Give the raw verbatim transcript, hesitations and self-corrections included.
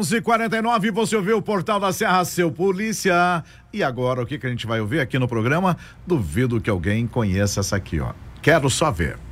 onze e quarenta e nove, você ouviu o Portal da Serra, seu polícia. E agora, o que que a gente vai ouvir aqui no programa? Duvido que alguém conheça essa aqui, ó. Quero só ver.